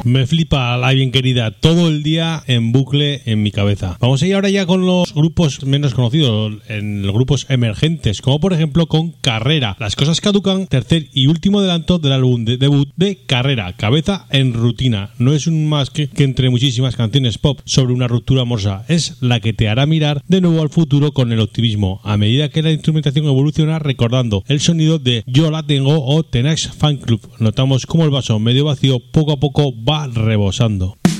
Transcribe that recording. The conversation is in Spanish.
Me flipa la bien querida, todo el día en bucle en mi cabeza. Vamos a ir ahora ya con los grupos menos conocidos, en los grupos emergentes, como por ejemplo con Carrera. Las cosas caducan, tercer y último adelanto del álbum de debut de Carrera, Cabeza en Rutina. No es un más que entre muchísimas canciones pop sobre una ruptura amorosa, es la que te hará mirar de nuevo al futuro con el optimismo, a medida que la instrumentación evoluciona, recordando el sonido de Yo la tengo o Tenax Fan Club. Notamos como el vaso medio vacío poco a poco va rebosando.